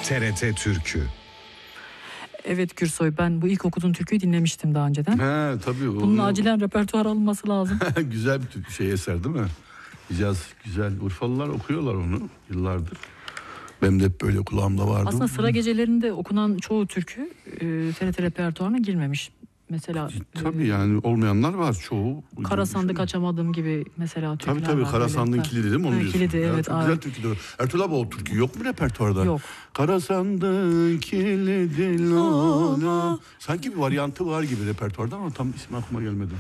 TRT Türkü. Evet Gürsoy, ben bu ilk okuduğun türküyü dinlemiştim daha önceden. He tabii. Bunun acilen repertuar alınması lazım. Güzel bir eser değil mi? Güzel. Urfalılar okuyorlar onu yıllardır. Benim de hep böyle kulağımda vardı. Aslında sıra gecelerinde okunan çoğu türkü TRT repertuarına girmemiş. Mesela Tabii yani olmayanlar var çoğu. Kara Sandık Açamadım gibi mesela türküler tabii var. Kara Sandık'ın kilidi değil mi onu diyorsun? Kilidi, evet. Çok güzel türküdür. Ertuğrul abi o türkü yok mu repertuarda? Yok. Kara Sandık'ın kilidi lona. Sanki bir varyantı var gibi repertuarda ama tam ismi aklıma gelmedi.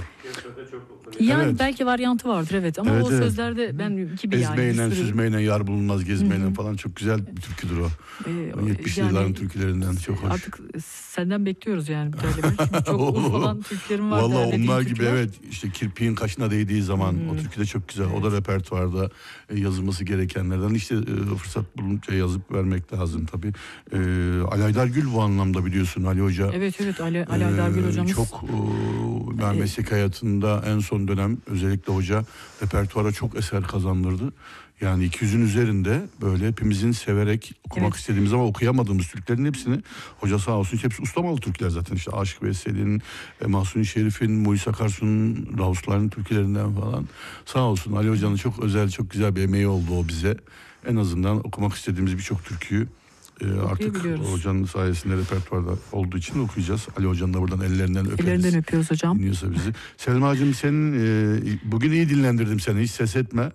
Yani Evet. belki varyantı vardır evet ama Evet, o evet. sözlerde ben gibi yani. Ezmeyle, süzmeyle, yar bulunmaz, gezmeyle falan çok güzel bir türküdür o. 70'li yılların türkülerinden çok hoş. Artık senden bekliyoruz yani böyle bir. Çünkü çok Urfa'dan türkülerim var. Valla onlar gibi türküler. evet işte kirpiğin kaşına değdiği zaman o türkü de çok güzel. O da repertuarda yazılması gerekenlerden işte fırsat bulunca yazıp vermek lazım tabii. Ali Aydargül bu anlamda biliyorsun Ali Hoca. Evet Ali Aydargül hocamız. Çok yani meslek hayatında en son dönem özellikle hoca repertuara çok eser kazandırdı. Yani 200'ün üzerinde böyle hepimizin severek okumak istediğimiz ama okuyamadığımız türkülerin hepsini hoca sağ olsun hepsi ustamalı türküler zaten işte Aşık Veysel'in, Mahsuni Şerif'in, Muhis Akarsu'nun, Ravuslar'ın türkülerinden falan sağ olsun Ali Hoca'nın çok özel çok güzel bir emeği oldu o bize. En azından okumak istediğimiz birçok türküyü artık hocanın sayesinde repertuarda olduğu için okuyacağız. Ali Hoca'nın da buradan ellerinden öperiz. Ellerinden öpüyoruz hocam. Dinliyorsa bizi. Selma'cığım senin bugün iyi dinlendirdim seni hiç ses etme.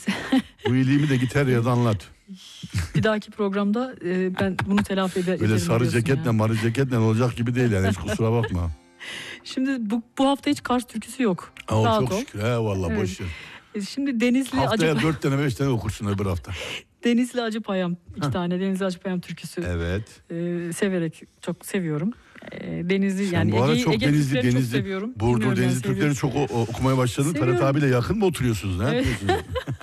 Bu iyiliğimi de gitar ya da anlat. Bir dahaki programda ben bunu telafi ederim. Böyle sarı ceketle marı ceketle olacak gibi değil yani hiç kusura bakma. Şimdi bu hafta hiç Kars türküsü yok. Çok şükür. Vallahi evet. Boş ver. Şimdi Denizli haftaya 4 tane 5 tane okursun öbür hafta. Denizli Acıpayam. 2 tane Denizli Acıpayam türküsü. Evet. Severek çok seviyorum. Denizli sen yani bu ara çok Ege Denizli çok seviyorum. Burdur Denizli Türkleri çok okumaya başladın. Seviyorum. Ferhat abiyle yakın mı oturuyorsunuz? Ne yapıyorsunuz?